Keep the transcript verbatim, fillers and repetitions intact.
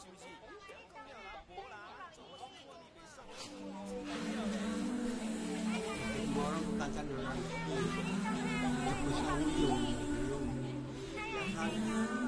是不是？讲了啦，无啦，怎么讲我里面上？ 我们大家留言，不想用，用，让他。